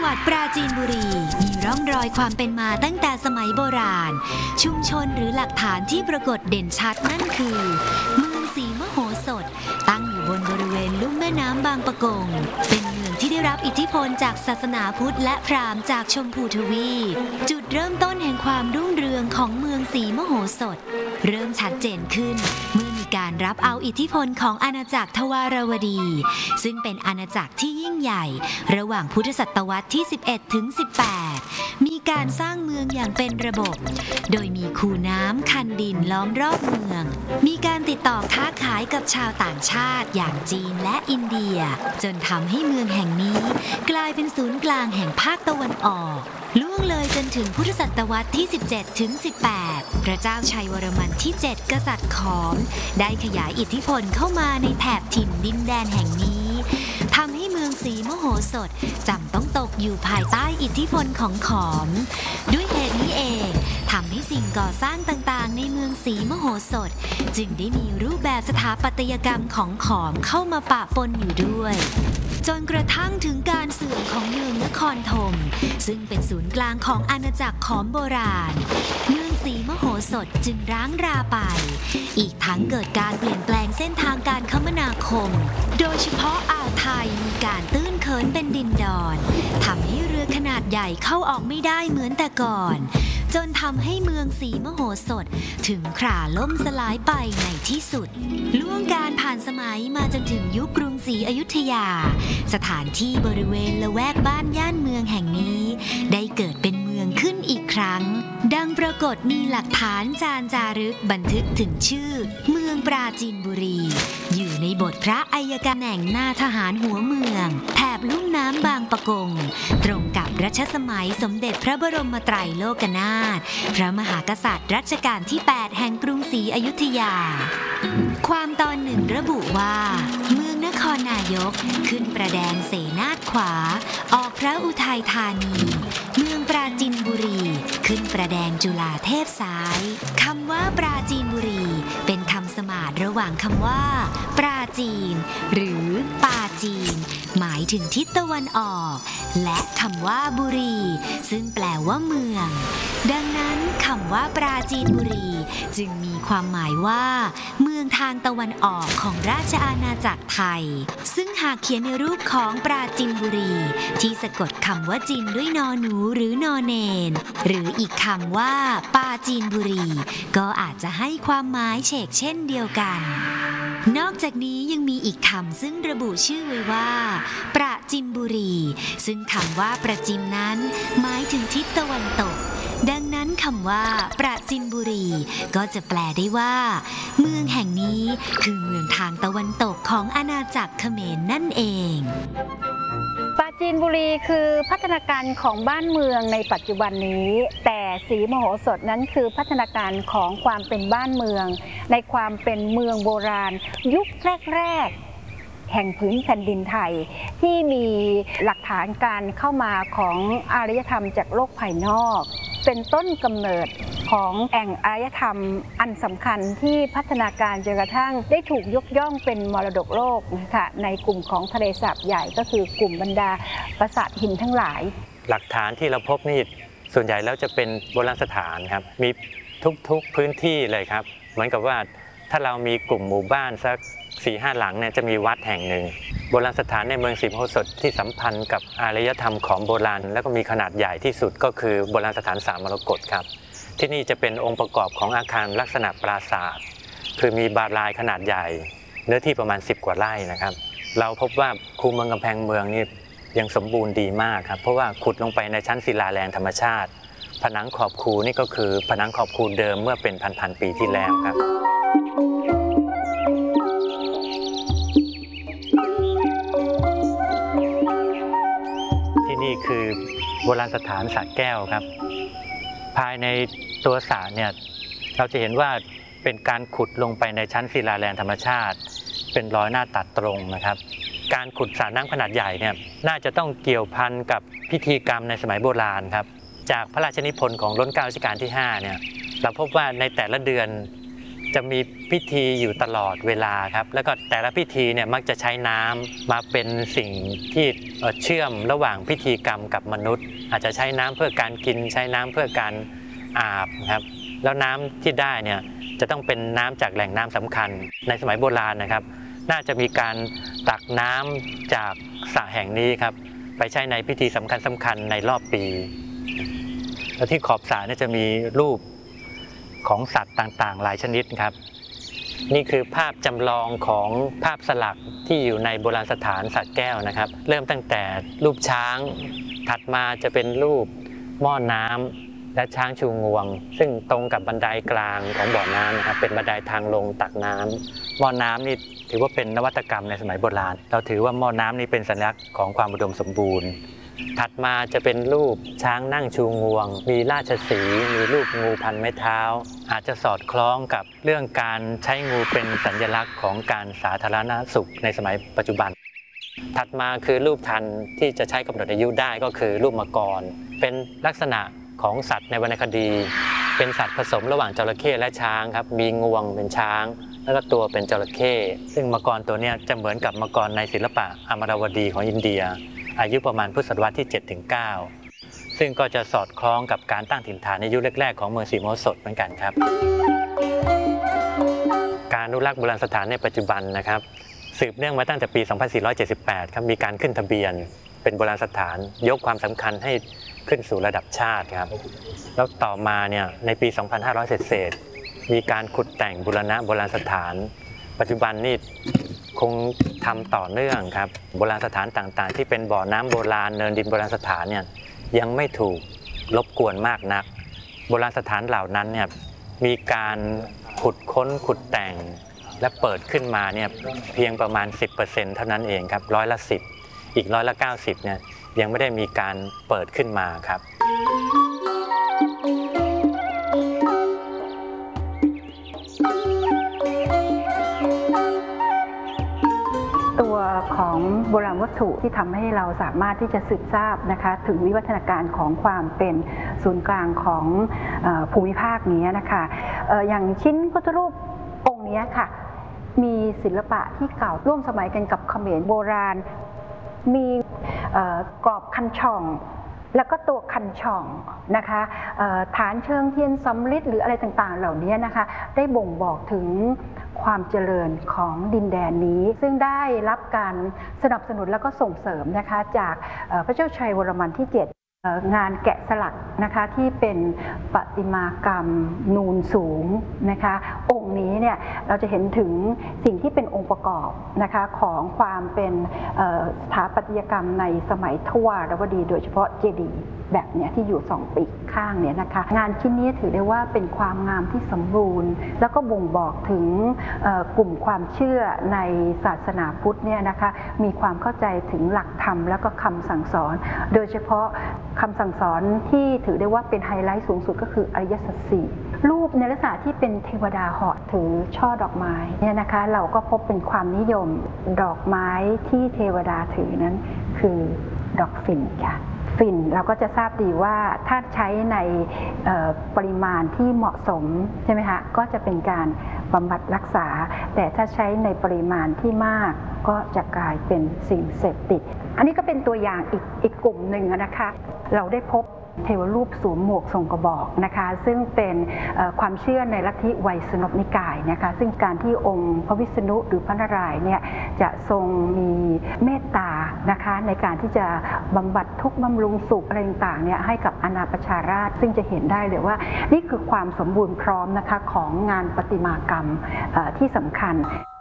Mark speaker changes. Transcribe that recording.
Speaker 1: วัดปราจีนบุรีมีร่องรอยความเป็นมาตั้งแต่สมัยโบราณชุมชนหรือหลักฐานที่ปรากฏเด่นชัดนั่นคือเมืองศรีมโหสถตั้งอยู่บนบริเวณลุ่มแม่น้ำบางปะกงเป็นเมืองที่ได้รับอิทธิพลจากศาสนาพุทธและพราหมณ์จากชมพูทวีปจุดเริ่มต้นแห่งความรุ่งเรืองของเมืองศรีมโหสถเริ่มชัดเจนขึ้นเมื่อมีการรับเอาอิทธิพลของอาณาจักรทวารวดีซึ่งเป็นอาณาจักรที่ยิ่งใหญ่ระหว่างพุทธศตวรรษที่ 11 ถึง 18 มีการสร้างเมืองอย่างเป็นระบบโดยมีคูน้ำคันดินล้อมรอบเมืองมีการติดต่อค้าขายกับชาวต่างชาติอย่างจีนและอินเดียจนทำให้เมืองแห่งนี้กลายเป็นศูนย์กลางแห่งภาคตะวันออกล่วงเลยจนถึงพุทธศตวรรษที่ 17 ถึง 18 พระเจ้าชัยวรมันที่ 7 กษัตริย์ขอมได้ขยายอิทธิพลเข้ามาในแถบถิ่นดินแดนแห่งนี้ทำให้เมืองศรีมโหสถจำต้องตกอยู่ภายใต้อิทธิพลของขอมด้วยเหตุนี้เองทำให้สิ่งก่อสร้างต่างๆในเมืองศรีมโหสถจึงได้มีรูปแบบสถาปัตยกรรมของขอมเข้ามาปะปนอยู่ด้วยจนกระทั่งถึงการเสื่อมของเมืองนครธมซึ่งเป็นศูนย์กลางของอาณาจักรขอมโบราณเมืองศรีมโหสถจึงร้างราไปอีกทั้งเกิดการเปลี่ยนแปลงเส้นทางการคมนาคมโดยเฉพาะอ่าวไทยมีการตื้นเขินเป็นดินดอนทำให้เรือขนาดใหญ่เข้าออกไม่ได้เหมือนแต่ก่อนจนทำให้เมืองศรีมโหสถถึงคราล่มสลายไปในที่สุดล่วงการผ่านสมัยมาจนถึงยุคกรุงศรีอยุธยาสถานที่บริเวณละแวกบ้านย่านเมืองแห่งนี้ได้เกิดเป็นเมืองขึ้นอีกครั้งดังปรากฏมีหลักฐานจารึกบันทึกถึงชื่อเมืองปราจีนบุรีอยู่ในบทพระอัยการแห่งหน้าทหารหัวเมืองแถบลุ่มน้ำบางปะกงตรงกับรัชสมัยสมเด็จพระบรมไตรโลกนาถพระมหากษัตริย์รัชกาลที่ 8 แห่งกรุงศรีอยุธยาความตอนหนึ่งระบุว่าเมืองนครนายกขึ้นประแดงเสนาทขวาออกพระอุทัยธานีเมืองปราจีนบุรีขึ้นประแดงจุฬาเทพซ้ายคำว่าปราจีนบุรีเป็นคำสมานระหว่างคำว่าปราจีนหรือปาจีนหมายถึงทิศตะวันออกและคำว่าบุรีซึ่งแปลว่าเมืองดังนั้นคำว่าปราจีนบุรีจึงมีความหมายว่าเมืองทางตะวันออกของราชอาณาจักรไทยซึ่งหากเขียนในรูปของปราจีนบุรีที่สะกดคำว่าจีนด้วยนอหนูหรือนอเนนหรืออีกคำว่าปาจีนบุรีก็อาจจะให้ความหมายเฉกเช่นเดียวกันนอกจากนี้ยังมีอีกคำซึ่งระบุชื่อไว้ว่าประจิมบุรีซึ่งคำว่าประจิมนั้นหมายถึงทิศตะวันตกดังนั้นคำว่าปราจีนบุรีก็จะแปลได้ว่าเมืองแห่งนี้คือเมืองทางตะวันตกของอาณาจักรเขมรนั่นเอง
Speaker 2: ปราจีนบุรีคือพัฒนาการของบ้านเมืองในปัจจุบันนี้แต่ศรีมโหสถนั้นคือพัฒนาการของความเป็นบ้านเมืองในความเป็นเมืองโบราณยุคแรกแห่งพื้นแผ่นดินไทยที่มีหลักฐานการเข้ามาของอารยธรรมจากโลกภายนอกเป็นต้นกำเนิดของแอ่งอารยธรรมอันสำคัญที่พัฒนาการจนกระทั่งได้ถูกยกย่องเป็นมรดกโลกนะคะในกลุ่มของทะเลสาบใหญ่ก็คือกลุ่มบรรดาปราสาทหินทั้งหลาย
Speaker 3: หลักฐานที่เราพบนี่ส่วนใหญ่แล้วจะเป็นโบราณสถานครับมีทุกพื้นที่เลยครับเหมือนกับว่าถ้าเรามีกลุ่มหมู่บ้านสัก 4-5 หลังเนี่ยจะมีวัดแห่งหนึ่งโบราณสถานในเมืองศรีมโหสถที่สัมพันธ์กับอารยธรรมของโบราณแล้วก็มีขนาดใหญ่ที่สุดก็คือโบราณสถาน3 มรกตครับที่นี่จะเป็นองค์ประกอบของอาคารลักษณะปราสาทคือมีบาลายขนาดใหญ่เนื้อที่ประมาณ10 กว่าไร่นะครับเราพบว่าคูเมืองกำแพงเมืองนี่ยังสมบูรณ์ดีมากครับเพราะว่าขุดลงไปในชั้นศิลาแรงธรรมชาติผนังขอบคูนี่ก็คือผนังขอบคูเดิมเมื่อเป็นพันปีที่แล้วครับนี่คือโบราณสถานสระแก้วครับภายในตัวสระเนี่ยเราจะเห็นว่าเป็นการขุดลงไปในชั้นศิลาแรงธรรมชาติเป็นรอยหน้าตัดตรงนะครับการขุดสระน้ำขนาดใหญ่เนี่ยน่าจะต้องเกี่ยวพันกับพิธีกรรมในสมัยโบราณครับจากพระราชนิพนธ์ของรัชกาลที่ 5เนี่ยเราพบว่าในแต่ละเดือนจะมีพิธีอยู่ตลอดเวลาครับแล้วก็แต่ละพิธีเนี่ยมักจะใช้น้ำมาเป็นสิ่งที่เชื่อมระหว่างพิธีกรรมกับมนุษย์อาจจะใช้น้ำเพื่อการกินใช้น้ำเพื่อการอาบครับแล้วน้ำที่ได้เนี่ยจะต้องเป็นน้ำจากแหล่งน้ำสำคัญในสมัยโบราณนะครับน่าจะมีการตักน้ำจากสระแห่งนี้ครับไปใช้ในพิธีสำคัญในรอบปีแล้วที่ขอบสระเนี่ยจะมีรูปของสัตว์ต่างๆหลายชนิดครับนี่คือภาพจำลองของภาพสลักที่อยู่ในโบราณสถานสระแก้วนะครับเริ่มตั้งแต่รูปช้างถัดมาจะเป็นรูปหม้อน้ำและช้างชูงวงซึ่งตรงกับบันไดกลางของบ่อน้ำนะครับเป็นบันไดทางลงตักน้ำหม้อน้ำนี่ถือว่าเป็นนวัตกรรมในสมัยโบราณเราถือว่าหม้อน้ำนี่เป็นสัญลักษณ์ของความอุดมสมบูรณ์ถัดมาจะเป็นรูปช้างนั่งชูงวงมีราชสีห์มีรูปงูพันไม้เท้าอาจจะสอดคล้องกับเรื่องการใช้งูเป็นสัญลักษณ์ของการสาธารณสุขในสมัยปัจจุบันถัดมาคือรูปทันที่จะใช้กำหนดอายุได้ก็คือรูปมังกรเป็นลักษณะของสัตว์ในวรรณคดีเป็นสัตว์ผสมระหว่างจระเข้และช้างครับมีงวงเป็นช้างแล้วก็ตัวเป็นจระเข้ซึ่งมังกรตัวนี้จะเหมือนกับมังกรในศิลปะอมรวดีของอินเดียอายุประมาณพุทธศตวรรษที่ 7-9 ซึ่งก็จะสอดคล้องกับการตั้งถิ่นฐานในยุคแรกๆของเมืองศรีมโหสถเหมือนกันครับการอนุรักษ์โบราณสถานในปัจจุบันนะครับสืบเนื่องมาตั้งแต่ปี 2478 ครับมีการขึ้นทะเบียนเป็นโบราณสถานยกความสำคัญให้ขึ้นสู่ระดับชาติครับแล้วต่อมาเนี่ยในปี 2500 เศษมีการขุดแต่งบูรณะโบราณสถานปัจจุบันนี่คงทำต่อเนื่องครับโบราณสถานต่างๆที่เป็นบ่อน้ำโบราณเนินดินโบราณสถานเนี่ยยังไม่ถูกรบกวนมากนักโบราณสถานเหล่านั้นเนี่ยมีการขุดค้นขุดแต่งและเปิดขึ้นมาเนี่ยเพียงประมาณ 10% เท่านั้นเองครับ10%อีก90%เนี่ยยังไม่ได้มีการเปิดขึ้นมาครับ
Speaker 2: ตัวของโบราณวัตถุที่ทำให้เราสามารถที่จะสืบทราบนะคะถึงวิวัฒนาการของความเป็นศูนย์กลางของภูมิภาคนี้นะคะอย่างชิ้นพุทธรูปองค์นี้ค่ะมีศิลปะที่เก่าร่วมสมัยกันกับเขมรโบราณมีกรอบคันช่องแล้วก็ตัวคันช่องนะคะฐานเชิงเทียนสำริดหรืออะไรต่างๆเหล่านี้นะคะได้บ่งบอกถึงความเจริญของดินแดนนี้ซึ่งได้รับการสนับสนุนแล้วก็ส่งเสริมนะคะจากพระเจ้าชัยวรมันที่ 7งานแกะสลักนะคะที่เป็นประติมากรรมนูนสูงนะคะองค์นี้เนี่ยเราจะเห็นถึงสิ่งที่เป็นองค์ประกอบนะคะของความเป็นสถาปัตยกรรมในสมัยทวารวดีโดยเฉพาะเจดีย์แบบเนี้ยที่อยู่2 ปีกข้างเนี่ยนะคะงานชิ้นนี้ถือได้ว่าเป็นความงามที่สมบูรณ์แล้วก็บ่งบอกถึงกลุ่มความเชื่อในศาสนาพุทธเนี่ยนะคะมีความเข้าใจถึงหลักธรรมแล้วก็คำสั่งสอนโดยเฉพาะคำสั่งสอนที่ถือได้ว่าเป็นไฮไลท์สูงสุดก็คืออริยสัจ 4รูปในลักษณะที่เป็นเทวดาเหาะถือช่อดอกไม้เนี่ยนะคะเราก็พบเป็นความนิยมดอกไม้ที่เทวดาถือนั้นคือดอกฝิ่นค่ะฝิ่นเราก็จะทราบดีว่าถ้าใช้ในปริมาณที่เหมาะสมใช่ไหมคะก็จะเป็นการบำบัดรักษาแต่ถ้าใช้ในปริมาณที่มากก็จะกลายเป็นสิ่งเสพติดอันนี้ก็เป็นตัวอย่างอีกกลุ่มหนึ่งนะคะเราได้พบเทวรูปสวมหมวกทรงกระบอกนะคะซึ่งเป็นความเชื่อในลัทธิไวยสนพนิกายนะคะซึ่งการที่องค์พระวิษณุหรือพระนารายณ์เนี่ยจะทรงมีเมตตานะคะในการที่จะบำบัดทุกข์บำรุงสุขอะไรต่างๆเนี่ยให้กับอาณาประชาราษฎร์ซึ่งจะเห็นได้เลยว่านี่คือความสมบูรณ์พร้อมนะคะของงานประติมากรรมที่สำคัญ